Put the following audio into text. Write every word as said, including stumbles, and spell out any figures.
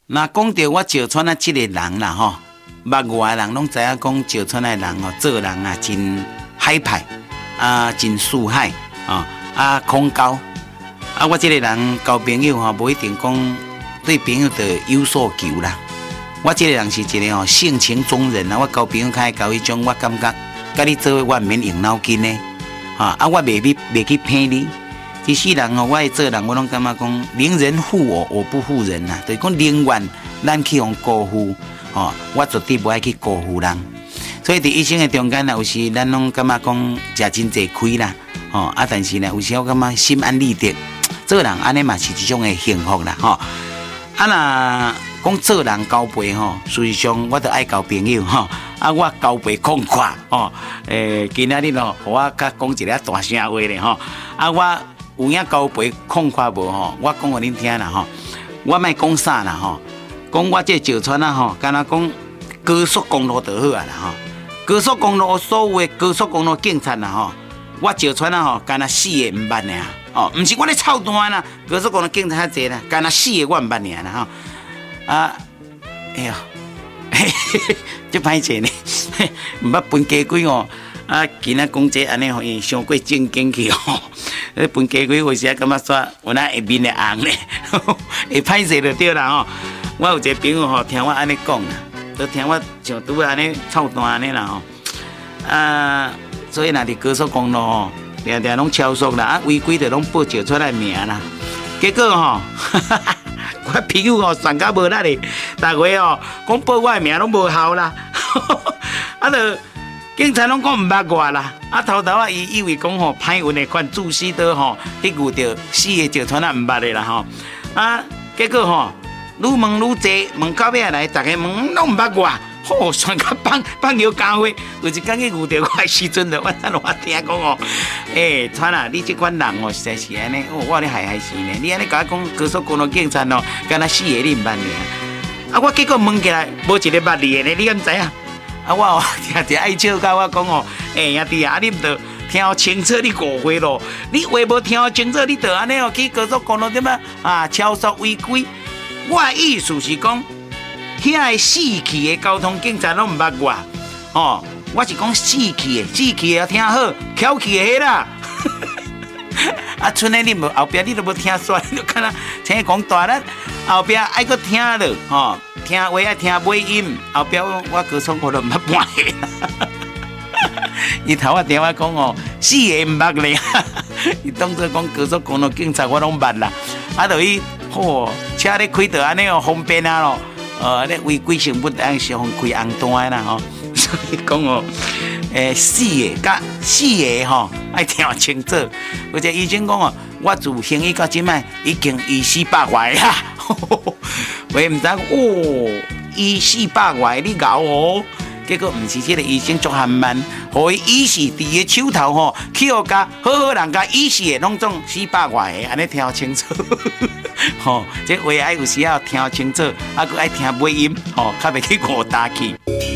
那讲到我石川啊，这个人啦吼，捌外人拢知影讲石川的人哦，做人啊真海派啊，真四海啊，啊恐交啊。我这个人交朋友吼，无一定讲对朋友就有所求啦。我这个人是一个吼性情中人啊，我交朋友较交迄种，我感觉甲你做伙我免用脑筋的，啊啊，我袂去袂去骗你。其实人哦，我会做人，我拢感觉讲，宁人负我，我不负人呐、啊。就是讲宁愿咱去互辜负，哦，我绝对不爱去辜负人。所以伫一生的中间啊，有时咱拢感觉讲食真济亏啦，哦啊，但是呢，有时我感觉心安理得，做人安尼嘛是一种的幸福啦，吼、哦。啊那讲做人交陪吼，事实上我都爱交朋友吼，啊我交陪空快吼，诶、欸，今仔日咯，互我甲讲一个大声话咧吼，啊我。有影交陪空快无吼？我讲互恁听啦吼，我莫讲啥啦吼，讲我这石川啊吼，敢若讲高速公路就好啊啦吼，高速公路所有的高速公路警察啦吼，我石川啊吼，敢若四个毋捌尔哦，毋是我咧操蛋啦，高速公路警察较济啦，敢若四个我毋捌尔啦吼，啊，哎哟，嘿嘿嘿，真歹势呢，毋捌分家规哦。啊，今仔讲这安尼吼，伊伤过正经去吼。迄分家规有时啊，感觉煞有那下面的红咧，会歹势就对啦吼。我有一个朋友吼，听我安尼讲啦，都听我像拄安尼操蛋安尼啦吼。啊，所以若伫高速公路吼，定定拢超速啦，啊违规就拢报石川的名啦。结果吼，我朋友吼算甲无力咧，逐回吼讲报我的名拢无效啦，啊就。警察拢讲毋捌我啦，啊头头啊，伊以为讲吼歹运的款注死刀吼，去遇到四个石川啊毋捌的啦吼，啊结果吼愈问愈济，问到尾来，逐个问拢毋捌我，吼算甲放放尿交花，有一天去遇到我的时阵，就我等我听讲哦，诶、欸、川啊，你这款人哦实在是安尼，哦我咧害害死呢，你安尼甲我讲高速公路警察哦，敢若四个你毋捌呢，啊我结果问起来，无一个捌你的呢，你敢知影？啊，我哦，听着爱笑甲我讲哦，哎兄弟啊，你毋着听好清楚你误会咯，你话无听好清楚，你着安尼哦去高速公路点啊啊超速违规。我的意思是讲，遐个死去的交通警察拢毋捌我，哦，我是讲死去的，死去的听好，翘去的迄啦。啊，剩的你无后壁你都无听煞，你就敢若听讲大咱后壁爱搁听落，吼、哦。听话爱听尾音，后壁我我高速公路毋捌半个，伊头仔电话讲哦，四个毋捌咧，伊当作讲高速公路警察我拢捌啦，啊，就伊吼车咧开到安尼哦方便啊咯，呃，咧违规成本当是互开红单啦吼，所以讲哦，诶、欸、四个甲四个吼爱听清楚，或者医生讲哦，我自行医到即摆已经医四百外啦。我毋知哦，医四百外你咬哦，结果毋是这个医生足含慢，互伊医师伫个手头吼，去互甲好好人甲医师的拢总四百外个，安尼听清楚。吼，这话爱有时要听清楚，啊，佮爱听尾音，吼，较袂去误打去。